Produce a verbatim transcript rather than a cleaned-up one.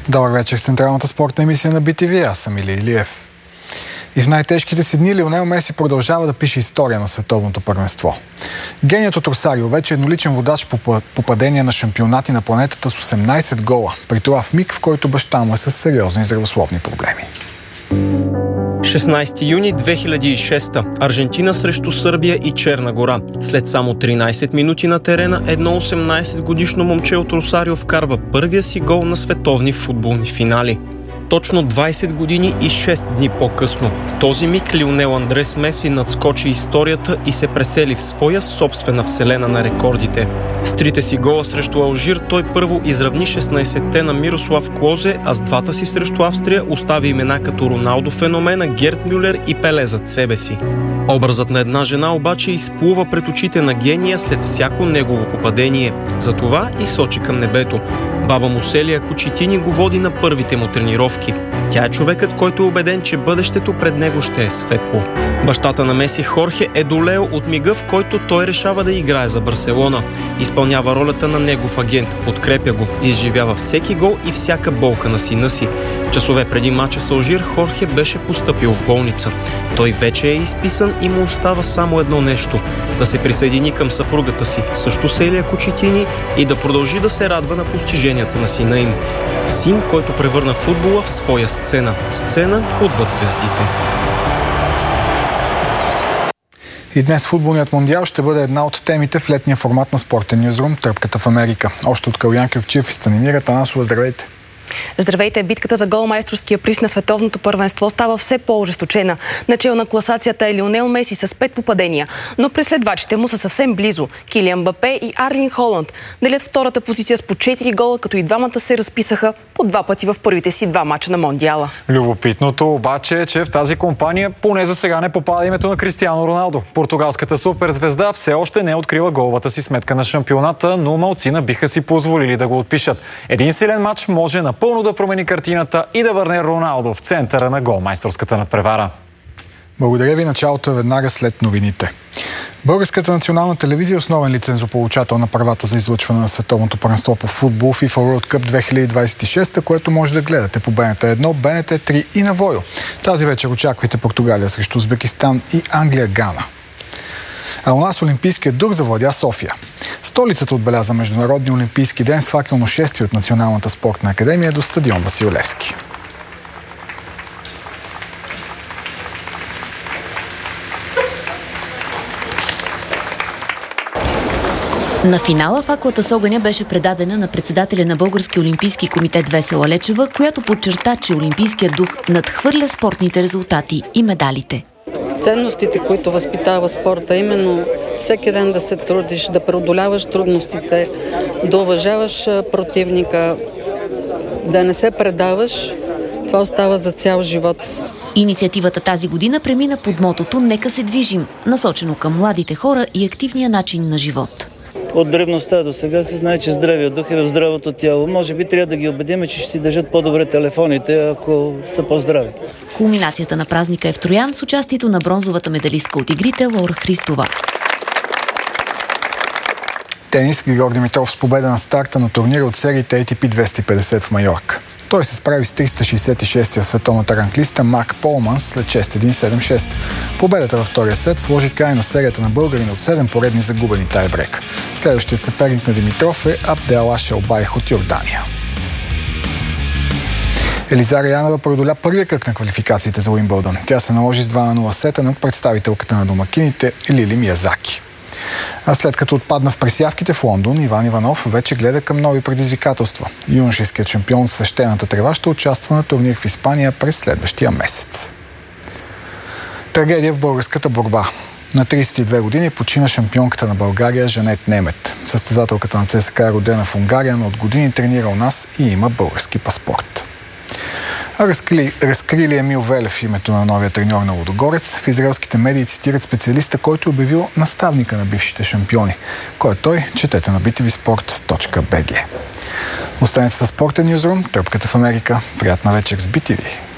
Добър вечер. Централната спортна емисия на Би Ти Ви. Аз съм Илия Илиев. И в най-тежките си дни Лионел Меси продължава да пише история на световното първенство. Геният от Росарио вече е едноличен водач по попадение на шампионати на планетата с осемнайсет гола. При това в миг, в който баща му е с сериозни здравословни проблеми. шестнайсети юни две хиляди и шеста. Аржентина срещу Сърбия и Черна гора. След само тринайсет минути на терена, едно осемнайсетгодишно момче от Росарио вкарва първия си гол на световни футболни финали. Точно двайсет години и шест дни по-късно. В този миг Лионел Андрес Меси надскочи историята и се пресели в своя собствена вселена на рекордите. С трите си гола срещу Алжир той първо изравни шестнайсетте на Мирослав Клозе, а с двата си срещу Австрия остави имена като Роналдо феномена, Герд Мюлер и Пеле зад себе си. Образът на една жена обаче изплува пред очите на гения след всяко негово попадение. Затова и сочи към небето. Баба му Селия Кучетини го води на първите му тренировки. Тя е човекът, който е убеден, че бъдещето пред него ще е светло. Бащата на Меси Хорхе е долеял от мига, в който той решава да играе за Барселона. Изпълнява ролята на негов агент, подкрепя го, изживява всеки гол и всяка болка на сина си. Часове преди мача с Алжир Хорхе беше постъпил в болница. Той вече е изписан и му остава само едно нещо – да се присъедини към съпругата си, също Селия Кучетини, и да продължи да се радва на постиженията на сина им. Син, който превърна футбола в своя сцена. Сцена отвъд звездите. И днес футболният мондиал ще бъде една от темите в летния формат на Спортен нюзрум «Тръпката в Америка». Още от Калуян Кюркчиев и Станимира Танасова. Здравейте! Здравейте! Битката за голмайсторския приз на световното първенство става все по-ожесточена. Начало на класацията е Лионел Меси с пет попадения, но преследвачите му са съвсем близо. Килиан Мбапе и Арлинг Холанд делят втората позиция с по четири гола, като и двамата се разписаха по два пъти в първите си два мача на мондиала. Любопитното обаче е, че в тази компания поне за сега не попада името на Кристиано Роналдо. Португалската суперзвезда все още не е открила головата си сметка на шампионата, но малцина биха си позволили да го отпишат. Един силен матч може напълно да промени картината и да върне Роналдо в центъра на голмайсторската надпревара. Благодаря ви. Началото е веднага след новините. Българската национална телевизия е основен лицензополучател на правата за излъчване на световното първенство по футбол FIFA World Cup две хиляди двайсет и шеста, което може да гледате по Б Н Т едно, Б Н Т три и на Войо. Тази вечер очаквайте Португалия срещу Узбекистан и Англия Гана. А у нас олимпийският дух завладя София. Столицата отбеляза Международния олимпийски ден с факелно шествие от Националната спортна академия до стадион Васил Левски. На финала факлата с огъня беше предадена на председателя на Български олимпийски комитет Весела Лечева, която подчерта, че олимпийският дух надхвърля спортните резултати и медалите. Ценностите, които възпитава спорта, именно всеки ден да се трудиш, да преодоляваш трудностите, да уважаваш противника, да не се предаваш, това остава за цял живот. Инициативата тази година премина под мотото «Нека се движим», насочено към младите хора и активния начин на живот. От древността до сега се знае, че здравият дух е в здравото тяло. Може би трябва да ги убедим, че ще си държат по-добре телефоните, ако са по-здрави. Кулминацията на празника е в Троян с участието на бронзовата медалистка от игрите Лора Христова. Тенис. Григор Димитров с победа на старта на турнира от сериите А Т П двеста и петдесет в Майорка. Той се справи с триста шейсет и шести в световната ранглиста Марк Полманс след шест един седем шест. Победата във втория сет сложи край на серията на българина от седем поредни загубени тайбрек. Следващият съперник на Димитров е Абделаш Елбайх от Йордания. Елизара Янова преодоля първия кръг на квалификациите за Уимбълдън. Тя се наложи с два на нула сета над представителката на домакините Лили Миязаки. А след като отпадна в пресявките в Лондон, Иван Иванов вече гледа към нови предизвикателства. Юношеският шампион от свещената трева ще участва на турнир в Испания през следващия месец. Трагедия в българската борба. На трийсет и две години почина шампионката на България Жанет Немет. Състезателката на Ц С К А е родена в Унгария, но от години тренира у нас и има български паспорт. А разкрили, разкрили Емил Велев името на новия треньор на Лудогорец. В израелските медии цитират специалиста, който е обявил наставника на бившите шампиони. Кой е той? Четете на би ти ви спорт точка би джи. Останете със Спортен нюзрум, Тръпката в Америка. Приятна вечер с Би Ти Ви.